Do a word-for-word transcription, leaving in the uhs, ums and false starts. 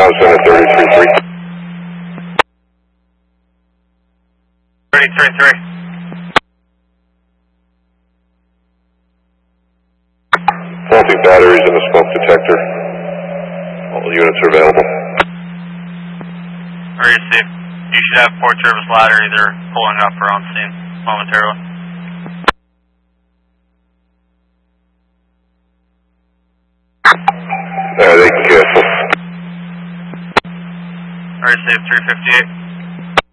Center thirty-three three. thirty-three three. Faulty batteries in the smoke detector. All units are available. Received. You should have port service ladder either pulling up or on scene momentarily. Uh, they can cancel. Received three fifty-eight.